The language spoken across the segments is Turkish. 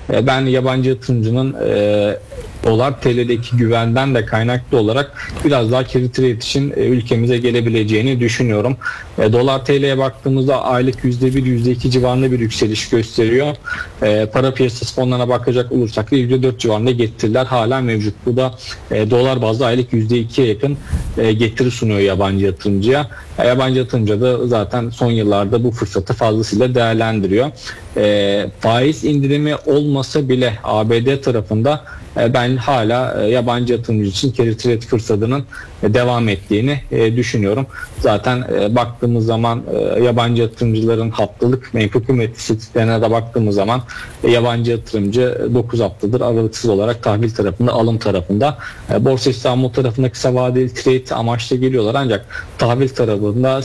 Ben yabancı yatırımcının dolar TL'deki güvenden de kaynaklı olarak biraz daha carry trade için ülkemize gelebileceğini düşünüyorum. Dolar TL'ye baktığımızda aylık %1, %2 civarında bir yükseliş gösteriyor. Para piyasası fonlarına bakacak olursak da %4 civarında getiriler hala mevcut. Bu da dolar bazlı aylık %2'ye yakın getiri sunuyor yabancı yatırımcıya. Yabancı yatırımcı da zaten son yıllarda bu fırsatı fazlasıyla değerlendiriyor. Faiz indirimi olmasa bile ABD tarafında ben hala yabancı yatırımcı için carry trade fırsatının devam ettiğini düşünüyorum. Zaten baktığımız zaman yabancı yatırımcıların haftalık menkul kıymetli istatistiklerine de baktığımız zaman yabancı yatırımcı 9 haftadır aralıksız olarak tahvil tarafında, alım tarafında. Borsa İstanbul tarafında kısa vadeli trade amaçlı geliyorlar ancak tahvil tarafında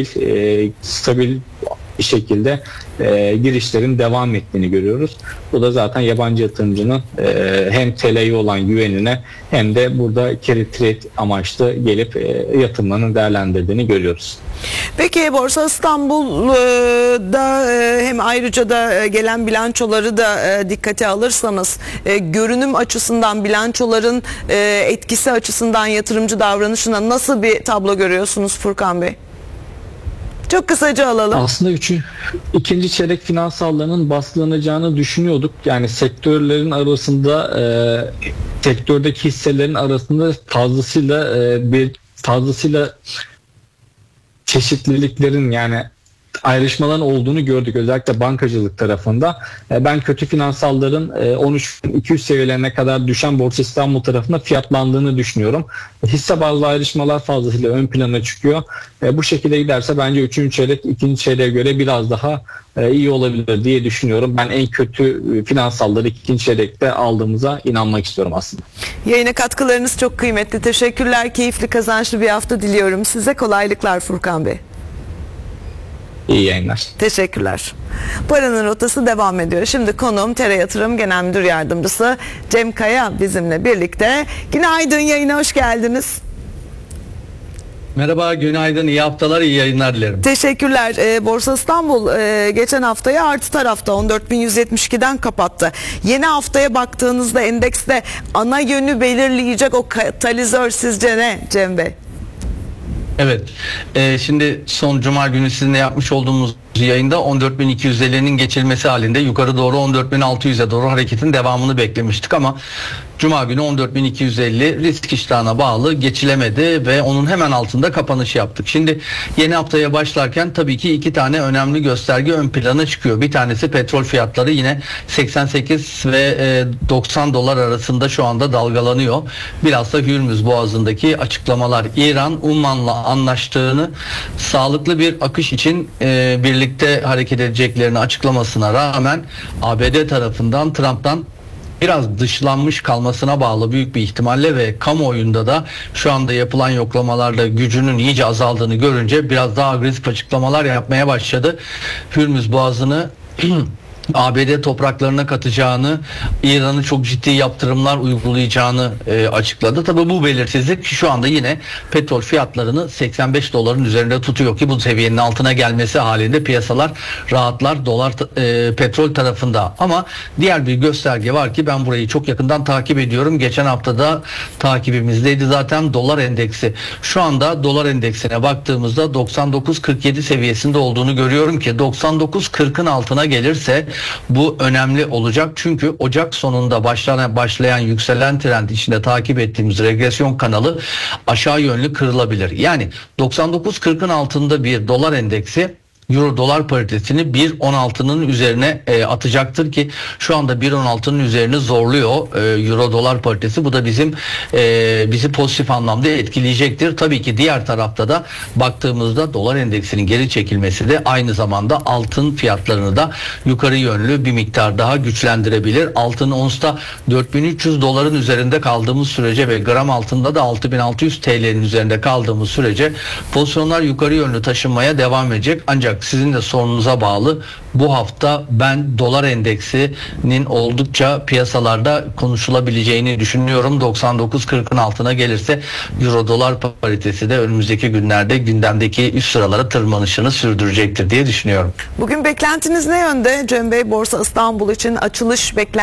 stabil bir şekilde girişlerin devam ettiğini görüyoruz. Bu da zaten yabancı yatırımcının hem TL'ye olan güvenine hem de burada carry trade amaçlı gelip yatırımlarını değerlendirdiğini görüyoruz. Peki Borsa İstanbul'da hem ayrıca da gelen bilançoları da dikkate alırsanız görünüm açısından, bilançoların etkisi açısından yatırımcı davranışına nasıl bir tablo görüyorsunuz Furkan Bey? Çok kısaca alalım. Aslında ikinci çeyrek finansallarının baskılanacağını düşünüyorduk. Yani sektörlerin arasında sektördeki hisselerin arasında fazlasıyla çeşitliliklerin yani ayrışmaların olduğunu gördük özellikle bankacılık tarafında. Ben kötü finansalların 13.200 seviyelerine kadar düşen Borsa İstanbul tarafında fiyatlandığını düşünüyorum. Hisse bazlı ayrışmalar fazlasıyla ön plana çıkıyor. Bu şekilde giderse bence 3. çeyrek 2. çeyreğe göre biraz daha iyi olabilir diye düşünüyorum. Ben en kötü finansalları 2. çeyrekte aldığımıza inanmak istiyorum aslında. Yayına katkılarınız çok kıymetli. Teşekkürler. Keyifli, kazançlı bir hafta diliyorum. Size kolaylıklar Furkan Bey. İyi yayınlar. Teşekkürler. Paranın Rotası devam ediyor. Şimdi konuğum TR Yatırım Genel Müdür Yardımcısı Cem Kaya bizimle birlikte. Günaydın, yayına hoş geldiniz. Merhaba, günaydın, iyi haftalar, iyi yayınlar dilerim. Teşekkürler. Borsa İstanbul geçen haftaya artı tarafta 14.172'den kapattı. Yeni haftaya baktığınızda endekste ana yönü belirleyecek o katalizör sizce ne Cem Bey? Evet, şimdi son cuma günü sizinle yapmış olduğumuz yayında 14.250'nin geçilmesi halinde yukarı doğru 14.600'e doğru hareketin devamını beklemiştik ama cuma günü 14.250 risk iştahına bağlı geçilemedi ve onun hemen altında kapanış yaptık. Şimdi yeni haftaya başlarken tabii ki iki tane önemli gösterge ön plana çıkıyor. Bir tanesi petrol fiyatları yine 88 ve 90 dolar arasında şu anda dalgalanıyor. Bilhassa Hürmüz Boğazı'ndaki açıklamalar, İran Umman'la anlaştığını sağlıklı bir akış için birlikte hareket edeceklerini açıklamasına rağmen ABD tarafından Trump'tan biraz dışlanmış kalmasına bağlı büyük bir ihtimalle ve kamuoyunda da şu anda yapılan yoklamalarla gücünün iyice azaldığını görünce biraz daha agresif açıklamalar yapmaya başladı. Hürmüz Boğazı'nı ABD topraklarına katacağını, İran'ı çok ciddi yaptırımlar uygulayacağını açıkladı. Tabii bu belirsizlik şu anda yine petrol fiyatlarını 85 doların üzerinde tutuyor ki bu seviyenin altına gelmesi halinde piyasalar rahatlar petrol tarafında. Ama diğer bir gösterge var ki ben burayı çok yakından takip ediyorum. Geçen haftada takibimizdeydi zaten dolar endeksi. Şu anda dolar endeksine baktığımızda 99.47 seviyesinde olduğunu görüyorum ki 99.40'ın altına gelirse bu önemli olacak çünkü Ocak sonunda başlayan yükselen trend içinde takip ettiğimiz regresyon kanalı aşağı yönlü kırılabilir. Yani 99.40'ın altında bir dolar endeksi Euro dolar paritesini 1.16'nın üzerine atacaktır ki şu anda 1.16'nın üzerini zorluyor Euro dolar paritesi. Bu da bizi pozitif anlamda etkileyecektir. Tabii ki diğer tarafta da baktığımızda dolar endeksinin geri çekilmesi de aynı zamanda altın fiyatlarını da yukarı yönlü bir miktar daha güçlendirebilir. Altın onsta 4.300 doların üzerinde kaldığımız sürece ve gram altında da 6.600 TL'nin üzerinde kaldığımız sürece pozisyonlar yukarı yönlü taşınmaya devam edecek. Ancak sizin de sorunuza bağlı bu hafta ben dolar endeksinin oldukça piyasalarda konuşulabileceğini düşünüyorum. 99.40'ın altına gelirse Euro dolar paritesi de önümüzdeki günlerde gündemdeki üst sıralara tırmanışını sürdürecektir diye düşünüyorum. Bugün beklentiniz ne yönde Cem Bey? Borsa İstanbul için açılış beklentiniz